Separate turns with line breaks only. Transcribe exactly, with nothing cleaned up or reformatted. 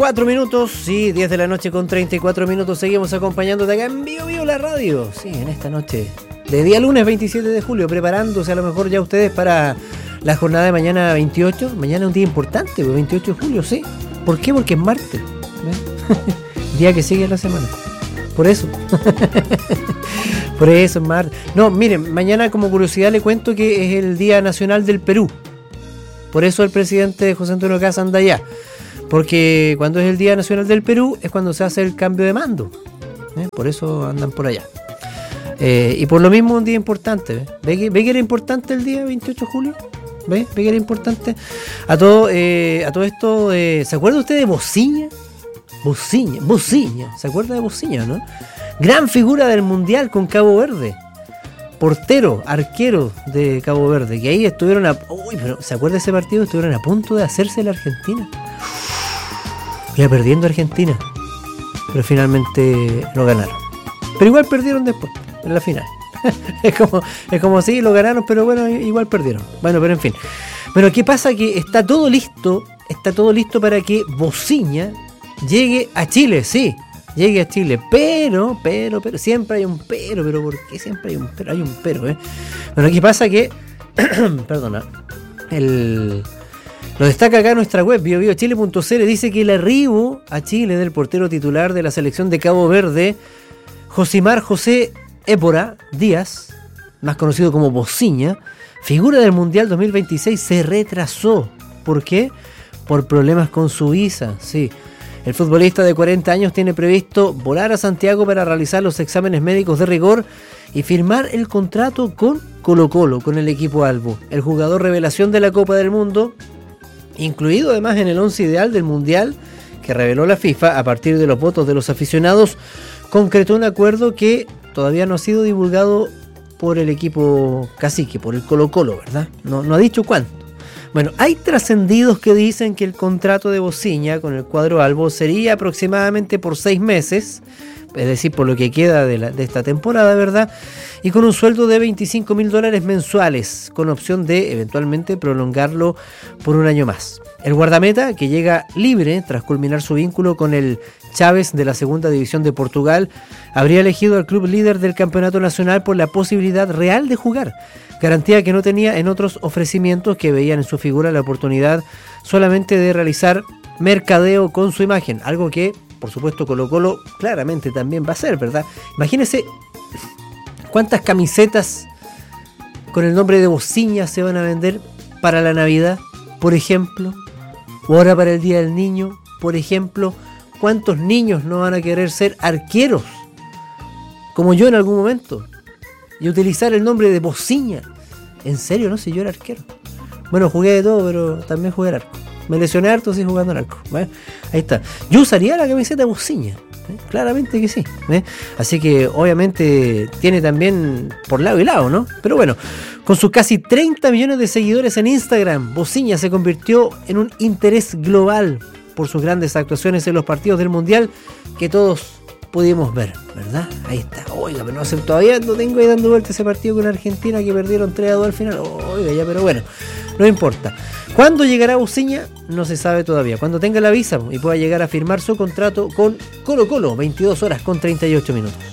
Cuatro minutos, sí, diez de la noche con treinta y cuatro minutos. Seguimos acompañándote acá en Bio Bio la radio. Sí, en esta noche de día lunes veintisiete de julio, preparándose a lo mejor ya ustedes para la jornada de mañana veintiocho. Mañana es un día importante, veintiocho de julio, sí. ¿Por qué? Porque es martes. Día que sigue la semana. Por eso. Por eso es martes. No, miren, mañana como curiosidad le cuento que es el Día Nacional del Perú. Por eso el presidente José Antonio Kast anda allá. Porque cuando es el Día Nacional del Perú es cuando se hace el cambio de mando. ¿eh? Por eso andan por allá. Eh, y por lo mismo un día importante. ¿Ve? ¿Ve, que, ¿Ve que era importante el día veintiocho de julio? ¿Ve? ¿Ve que era importante? A todo, eh, a todo esto, eh, ¿se acuerda usted de Bociña? Bociña, Bociña. ¿Se acuerda de Bociña, no? Gran figura del Mundial con Cabo Verde. Portero, arquero de Cabo Verde. Que ahí estuvieron a... Uy, pero ¿se acuerda de ese partido? Estuvieron a punto de hacerse la Argentina. Iba perdiendo Argentina, pero finalmente lo ganaron. Pero igual perdieron después, en la final. es como es como sí, lo ganaron, pero bueno, igual perdieron. Bueno, pero en fin. Bueno, ¿qué pasa? Que está todo listo, está todo listo para que Bociña llegue a Chile, sí, llegue a Chile. Pero, pero, pero, siempre hay un pero, pero ¿por qué siempre hay un pero? Hay un pero, ¿eh? Bueno, ¿qué pasa? Que, perdona, el... Lo destaca acá nuestra web, bio bio chile punto c l, dice que el arribo a Chile del portero titular de la selección de Cabo Verde, Josimar José Épora Díaz, más conocido como Bociña, figura del Mundial dos mil veintiséis, se retrasó. ¿Por qué? Por problemas con su visa, sí. El futbolista de cuarenta años tiene previsto volar a Santiago para realizar los exámenes médicos de rigor y firmar el contrato con Colo-Colo, con el equipo albo. El jugador revelación de la Copa del Mundo, incluido además en el once ideal del Mundial que reveló la FIFA a partir de los votos de los aficionados, concretó un acuerdo que todavía no ha sido divulgado por el equipo cacique, por el Colo-Colo, ¿verdad? No, no ha dicho cuánto. Bueno, hay trascendidos que dicen que el contrato de Bociña con el cuadro albo sería aproximadamente por seis meses, es decir, por lo que queda de, la, de esta temporada, ¿verdad? Y con un sueldo de veinticinco mil dólares mensuales, con opción de eventualmente prolongarlo por un año más. El guardameta, que llega libre tras culminar su vínculo con el Chaves de la Segunda División de Portugal, habría elegido al club líder del campeonato nacional por la posibilidad real de jugar, garantía que no tenía en otros ofrecimientos que veían en su figura la oportunidad solamente de realizar mercadeo con su imagen, algo que por supuesto Colo-Colo claramente también va a hacer, ¿verdad? Imagínense cuántas camisetas con el nombre de Bociña se van a vender para la Navidad, por ejemplo, o ahora para el Día del Niño, por ejemplo. ¿Cuántos niños no van a querer ser arqueros, como yo en algún momento, y utilizar el nombre de Bociña? En serio, no sé, yo era arquero. Bueno, jugué de todo, pero también jugué al arco. Me lesioné harto, sí, jugando al arco. ¿Ves? Ahí está. Yo usaría la camiseta Bociña. ¿eh? Claramente que sí. ¿eh? Así que, obviamente, tiene también por lado y lado, ¿no? Pero bueno, con sus casi treinta millones de seguidores en Instagram, Bociña se convirtió en un interés global por sus grandes actuaciones en los partidos del Mundial que todos pudimos ver, ¿verdad? Ahí está. Oiga, pero no sé, todavía no tengo ahí dando vuelta ese partido con Argentina que perdieron tres a dos al final. Oiga, ya, pero bueno, no importa. ¿Cuándo llegará Bociña? No se sabe todavía. Cuando tenga la visa y pueda llegar a firmar su contrato con Colo-Colo, veintidós horas con treinta y ocho minutos.